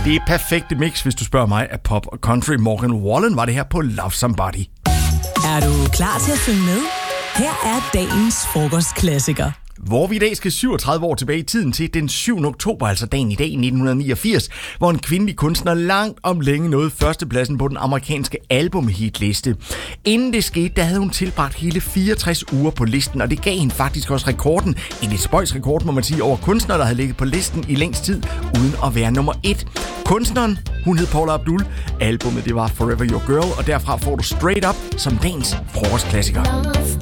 Det perfekte mix, hvis du spørger mig, af pop og country. Morgan Wallen var det her på Love Somebody. Er du klar til at synge med? Her er dagens frokostklassiker. Hvor vi i dag skal 37 år tilbage i tiden til den 7. oktober, altså dagen i dag i 1989, hvor en kvindelig kunstner langt om længe nåede førstepladsen på den amerikanske albumhitliste. Inden det skete, der havde hun tilbragt hele 64 uger på listen, og det gav hende faktisk også rekorden, en lidt spøjs rekord, må man sige, over kunstnere, der havde ligget på listen i længst tid, uden at være nummer 1. Kunstneren, hun hed Paula Abdul. Albummet, det var Forever Your Girl, og derfra får du Straight Up som dagens frokostklassiker.